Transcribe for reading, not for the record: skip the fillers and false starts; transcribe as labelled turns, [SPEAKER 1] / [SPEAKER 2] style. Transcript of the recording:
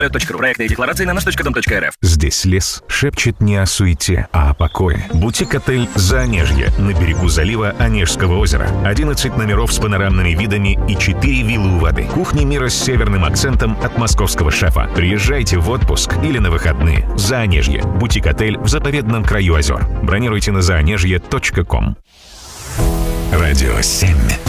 [SPEAKER 1] Проектные декларации на наш.дом.рф.
[SPEAKER 2] Здесь лес шепчет не о суете, а о покое. Бутик-отель «Заонежье» на берегу залива Онежского озера. 11 номеров с панорамными видами и 4 виллы у воды. Кухня мира с северным акцентом от московского шефа. Приезжайте в отпуск или на выходные. «Заонежье» – бутик-отель в заповедном краю озер. Бронируйте на zaonежье.com.
[SPEAKER 3] Радио 7.